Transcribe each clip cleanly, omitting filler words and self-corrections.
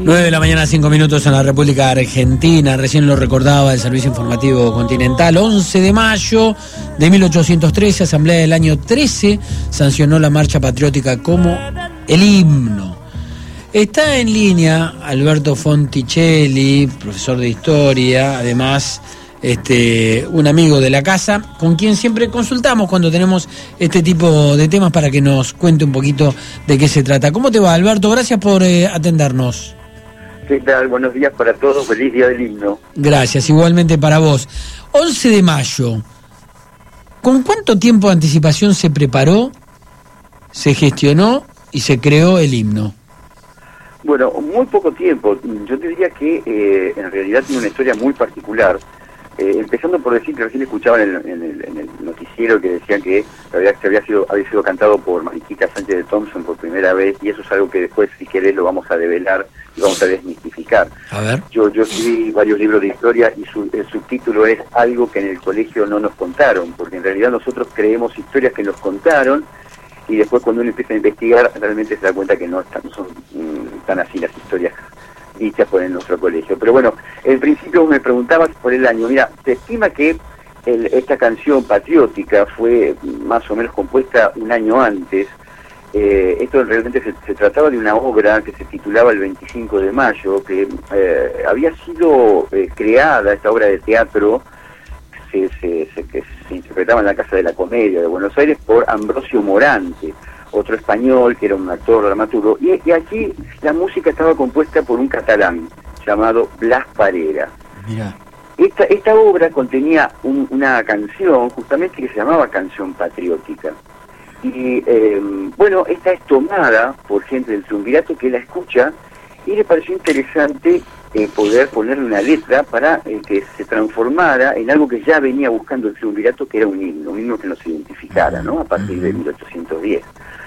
9 de la mañana, 5 minutos en la República Argentina. Recién lo recordaba el Servicio Informativo Continental. 11 de mayo de 1813, Asamblea del año 13, sancionó la marcha patriótica como el himno. Está en línea Alberto Fonticelli, profesor de historia, además un amigo de la casa, con quien siempre consultamos cuando tenemos este tipo de temas para que nos cuente un poquito de qué se trata. ¿Cómo te va, Alberto? Gracias por atendernos. ¿Qué tal? Buenos días para todos, feliz día del himno. Gracias, igualmente para vos. 11 de mayo, ¿con cuánto tiempo de anticipación se preparó, se gestionó y se creó el himno? Bueno, muy poco tiempo. Yo te diría que en realidad tiene una historia muy particular. Empezando por decir que recién escuchaban en el noticiero que decían que había sido cantado por Mariquita Sánchez de Thompson por primera vez, y eso es algo que después, si querés, lo vamos a develar y vamos a desmistificar. A ver. Yo escribí varios libros de historia y el subtítulo es Algo que en el colegio no nos contaron, porque en realidad nosotros creemos historias que nos contaron, y después cuando uno empieza a investigar realmente se da cuenta que no son tan así las historias dichas por nuestro colegio. Pero bueno, en principio me preguntabas por el año. Mira, se estima que esta canción patriótica fue más o menos compuesta un año antes. Esto realmente se trataba de una obra que se titulaba El 25 de mayo, que había sido creada, esta obra de teatro, que se interpretaba en la Casa de la Comedia de Buenos Aires por Ambrosio Morante, otro español que era un actor dramaturgo, y aquí la música estaba compuesta por un catalán llamado Blas Parera. Mirá. Esta obra contenía una canción justamente que se llamaba Canción Patriótica, y bueno, esta es tomada por gente del triunvirato que la escucha y le pareció interesante poder ponerle una letra para que se transformara en algo que ya venía buscando el triunvirato, que era un himno que nos identificara, ¿no? A partir de 1810.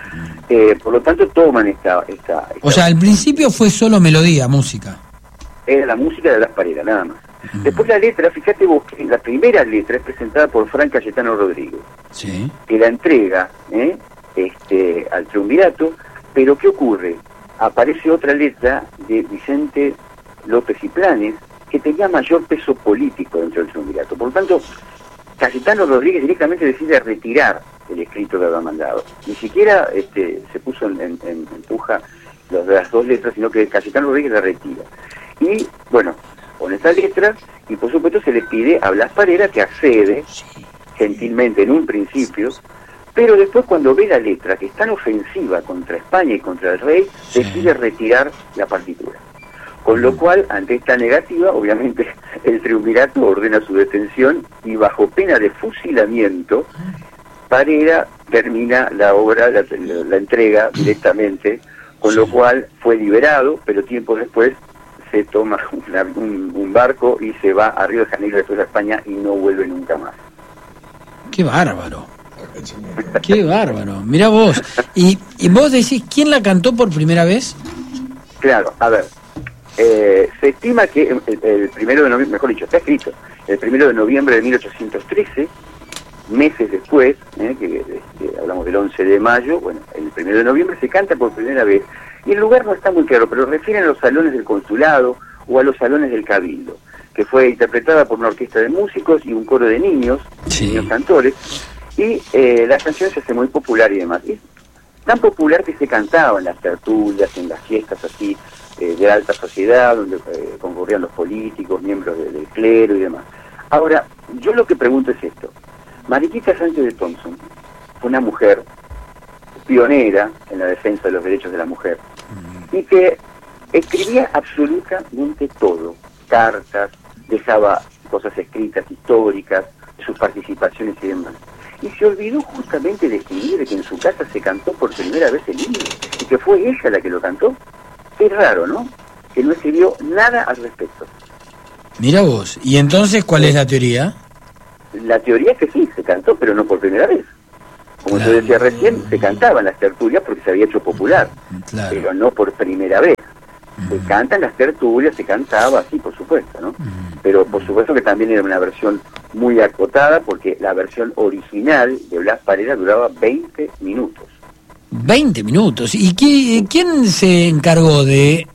Por lo tanto toman esta O sea, al principio fue solo melodía, música. Era la música de Blas Parera, nada más. Después la letra, fíjate vos, que la primera letra es presentada por Fran Cayetano Rodríguez, sí, que la entrega al triunvirato, pero ¿qué ocurre? Aparece otra letra de Vicente López y Planes, que tenía mayor peso político dentro del triunvirato. Por lo tanto, Cayetano Rodríguez directamente decide retirar el escrito que había mandado. Ni siquiera se puso en puja las dos letras, sino que Cayetano Rodríguez la retira. Y, bueno, con esa letra, y por supuesto se le pide a Blas Parera que accede, gentilmente en un principio, pero después cuando ve la letra, que es tan ofensiva contra España y contra el rey, decide retirar la partitura. Con lo cual, ante esta negativa, obviamente, el triunvirato ordena su detención y bajo pena de fusilamiento, Parera termina la obra, la entrega directamente, con lo cual fue liberado, pero tiempo después se toma un barco y se va a Río de Janeiro, después a España, y no vuelve nunca más. ¡Qué bárbaro! ¡Qué bárbaro! Mirá vos. Y vos decís, ¿quién la cantó por primera vez? Claro, a ver. Se estima que el 1 de noviembre, mejor dicho, está escrito, el 1 de noviembre de 1813, meses después, que hablamos del 11 de mayo, bueno, el 1 de noviembre se canta por primera vez, y el lugar no está muy claro, pero refieren a los salones del consulado o a los salones del cabildo, que fue interpretada por una orquesta de músicos y un coro de niños, niños cantores, y la canción se hace muy popular y demás. Y tan popular que se cantaba en las tertulias, en las fiestas así, de alta sociedad, donde concurrían los políticos, miembros del clero y demás. Ahora, yo lo que pregunto es esto. Mariquita Sánchez de Thompson fue una mujer pionera en la defensa de los derechos de la mujer y que escribía absolutamente todo, cartas, dejaba cosas escritas históricas, sus participaciones y demás. Y se olvidó justamente de escribir que en su casa se cantó por primera vez el himno y que fue ella la que lo cantó. Es raro, ¿no? Que no escribió nada al respecto. Mira vos, ¿y entonces cuál es la teoría? La teoría es que sí, se cantó, pero no por primera vez. Como yo decía recién, se cantaba en las tertulias porque se había hecho popular, pero no por primera vez. Se cantan las tertulias, se cantaba, sí, por supuesto, ¿no? Pero por supuesto que también era una versión muy acotada, porque la versión original de Blas Parera duraba 20 minutos. 20 minutos. ¿Y quién se encargó de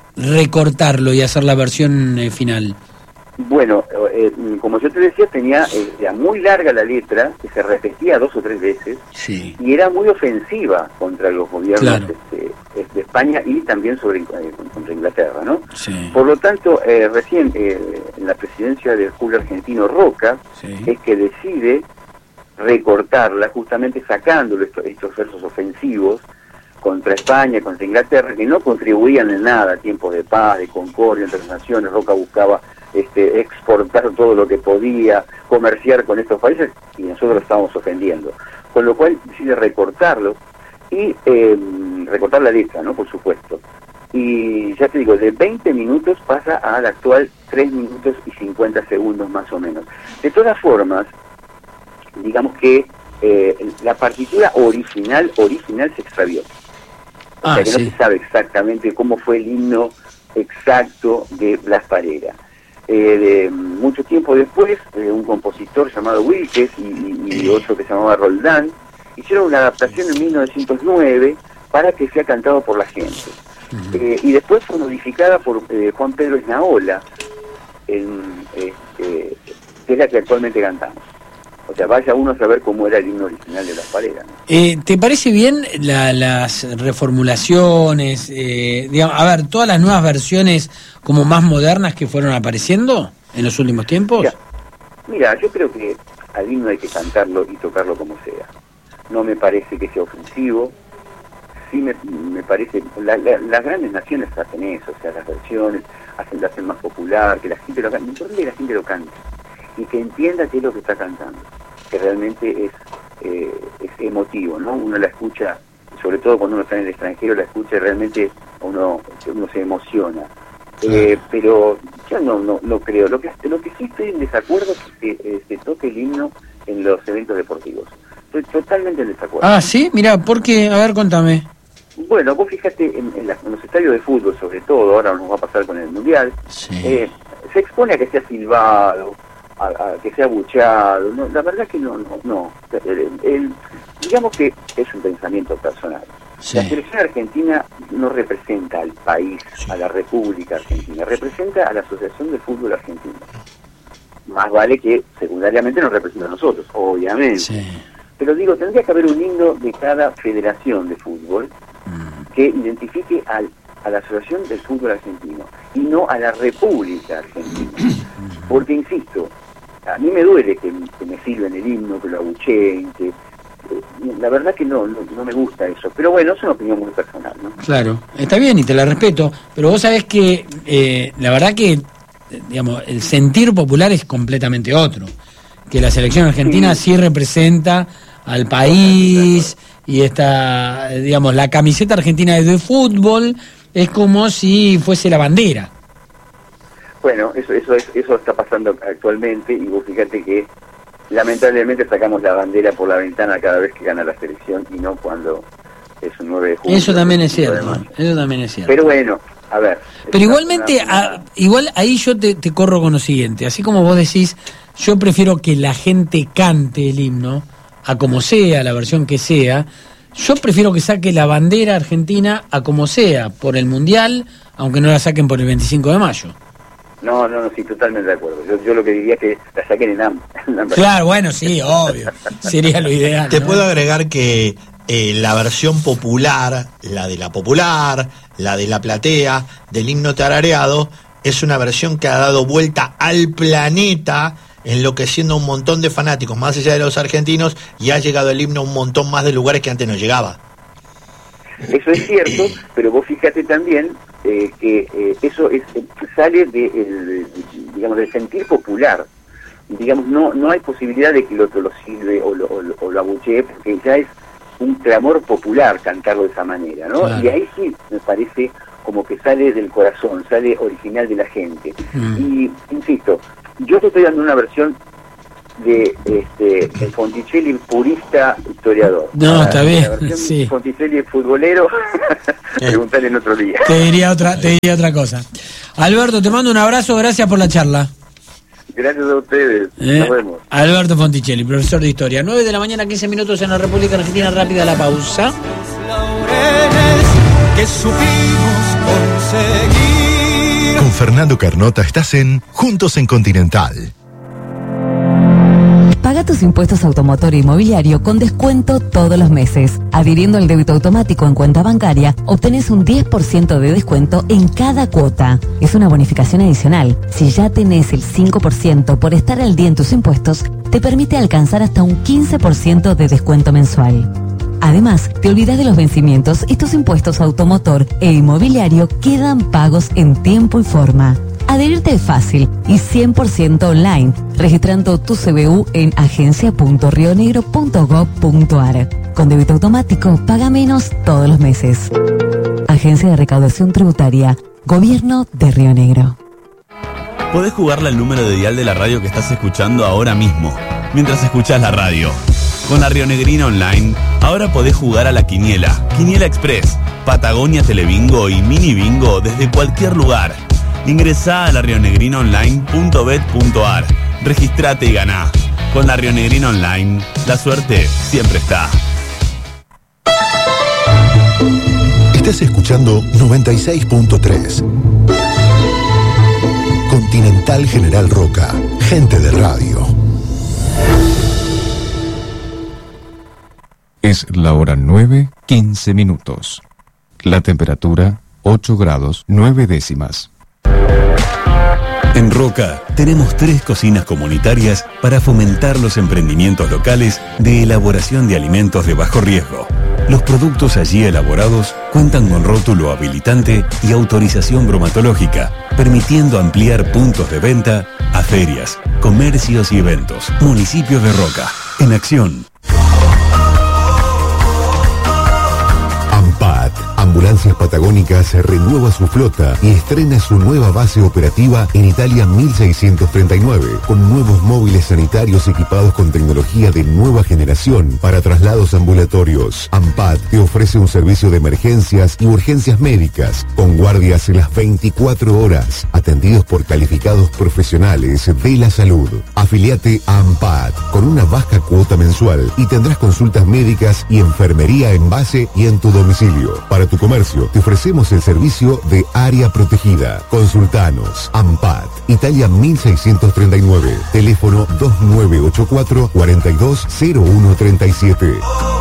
recortarlo y hacer la versión final? Bueno, como yo te decía, era muy larga la letra, que se repetía 2 o 3 veces, sí, y era muy ofensiva contra los gobiernos claro, de España y también contra Inglaterra, ¿no? sí. Por lo tanto, recién en la presidencia del Julio Argentino Roca, Sí. es que decide recortarla, justamente sacándole estos versos ofensivos contra España, contra Inglaterra, que no contribuían en nada a tiempos de paz, de concordia entre las naciones. Roca buscaba exportar todo lo que podía, comerciar con estos países, y nosotros lo estábamos ofendiendo. Con lo cual decide recortarlo y recortar la letra, ¿no? Por supuesto. Y ya te digo, de 20 minutos pasa al actual 3 minutos y 50 segundos más o menos. De todas formas, digamos que la partitura original se extravió. O sea que no se sabe exactamente cómo fue el himno exacto de Blas Parera. Mucho tiempo después, un compositor llamado Wilkes y otro que se llamaba Roldán hicieron una adaptación en 1909 para que sea cantado por la gente. Y después fue modificada por Juan Pedro Esnaola, que es la que actualmente cantamos. O sea, vaya uno a saber cómo era el himno original de Blas Parera, ¿no? ¿Te parece bien las reformulaciones? Digamos, a ver, todas las nuevas versiones como más modernas que fueron apareciendo en los últimos tiempos. Mira, yo creo que al himno hay que cantarlo y tocarlo como sea. No me parece que sea ofensivo. Sí me parece, las grandes naciones hacen eso, o sea, las versiones la hacen más popular, que la gente lo cante, lo importante es que la gente lo cante y que entienda qué es lo que está cantando, que realmente es emotivo, ¿no? Uno la escucha, sobre todo cuando uno está en el extranjero, la escucha y realmente uno se emociona. Pero yo no creo. Lo que sí estoy en desacuerdo es que se toque el himno en los eventos deportivos. Estoy totalmente en desacuerdo. Ah, ¿sí? Mira, ¿por qué? A ver, contame. Bueno, vos fíjate, en los estadios de fútbol, sobre todo, ahora nos va a pasar con el Mundial, sí, se expone a que sea silbado, a que sea buchado. No, la verdad que no. Digamos que es un pensamiento personal. sí. La selección argentina no representa al país, a la República Argentina, representa a la Asociación de Fútbol Argentina. Más vale que secundariamente nos representa a nosotros, obviamente. Sí. Pero digo, tendría que haber un himno de cada federación de fútbol que identifique a la Asociación del Fútbol Argentino y no a la República Argentina. Porque, insisto, a mí me duele que me sirven el himno, que lo abucheen, que la verdad que no me gusta eso. Pero bueno, es una opinión muy personal, ¿no? Claro, está bien y te la respeto, pero vos sabés que la verdad que, digamos, el sentir popular es completamente otro. Que la selección argentina sí representa al país y digamos, la camiseta argentina de fútbol es como si fuese la bandera. Bueno, eso está pasando actualmente y vos fíjate que lamentablemente sacamos la bandera por la ventana cada vez que gana la selección y no cuando es un 9 de julio. Eso también es cierto, Pero bueno, a ver. Pero igualmente, igual ahí yo te corro con lo siguiente, así como vos decís, yo prefiero que la gente cante el himno, a como sea, la versión que sea. Yo prefiero que saque la bandera argentina a como sea, por el Mundial, aunque no la saquen por el 25 de mayo. No, sí, totalmente de acuerdo. Yo lo que diría es que la saquen en ambas. Claro, bueno, sí, obvio. Sería lo ideal. Te ¿no? puedo agregar que la versión popular, la de la popular, la de la platea, del himno tarareado, es una versión que ha dado vuelta al planeta, enloqueciendo a un montón de fanáticos, más allá de los argentinos, y ha llegado el himno a un montón más de lugares que antes no llegaba. Eso es cierto, pero vos fíjate también que eso sale digamos, del sentir popular. Digamos, no hay posibilidad de que el otro lo silbe o lo abuchee, porque ya es un clamor popular cantarlo de esa manera, ¿no? Claro. Y ahí sí me parece como que sale del corazón, sale original de la gente. Y, insisto, yo te estoy dando una versión de el Fonticelli purista historiador. No, está bien. La versión sí. Fonticelli futbolero, preguntarle en otro día. Te diría otra cosa. Alberto, te mando un abrazo, gracias por la charla. Gracias a ustedes, nos vemos. Alberto Fonticelli, profesor de historia. 9 de la mañana, 15 minutos en la República Argentina. Rápida la pausa. Que supimos conseguir. Fernando Carnota estás en Juntos en Continental. Paga tus impuestos automotor e inmobiliario con descuento todos los meses. Adhiriendo al débito automático en cuenta bancaria, obtenés un 10% de descuento en cada cuota. Es una bonificación adicional. Si ya tenés el 5% por estar al día en tus impuestos, te permite alcanzar hasta un 15% de descuento mensual. Además, te olvidas de los vencimientos y tus impuestos automotor e inmobiliario quedan pagos en tiempo y forma. Adherirte es fácil y 100% online, registrando tu CBU en agencia.rionegro.gov.ar. Con débito automático, paga menos todos los meses. Agencia de Recaudación Tributaria, Gobierno de Río Negro. Podés jugarle al número de dial de la radio que estás escuchando ahora mismo, mientras escuchás la radio. Con la Rionegrina Online, ahora podés jugar a la Quiniela, Quiniela Express, Patagonia Telebingo y Mini Bingo desde cualquier lugar. Ingresá a la rionegrinaonline.bet.ar, registrate y ganá. Con la Rionegrina Online, la suerte siempre está. Estás escuchando 96.3. Continental General Roca, gente de radio. Es la hora 9:15. La temperatura 8 grados 9 décimas. En Roca tenemos 3 cocinas comunitarias para fomentar los emprendimientos locales de elaboración de alimentos de bajo riesgo. Los productos allí elaborados cuentan con rótulo habilitante y autorización bromatológica, permitiendo ampliar puntos de venta a ferias, comercios y eventos. Municipio de Roca, en acción. AMPAT, Ambulancias Patagónicas, renueva su flota y estrena su nueva base operativa en Italia 1639, con nuevos móviles sanitarios equipados con tecnología de nueva generación para traslados ambulatorios. AMPAT te ofrece un servicio de emergencias y urgencias médicas, con guardias en las 24 horas, atendidos por calificados profesionales de la salud. Afiliate a AMPAT con una baja cuota mensual y tendrás consultas médicas y enfermería en base y en tu domicilio. Para tu comercio, te ofrecemos el servicio de área protegida. Consultanos. AMPAT, Italia 1639, teléfono 2984 420137.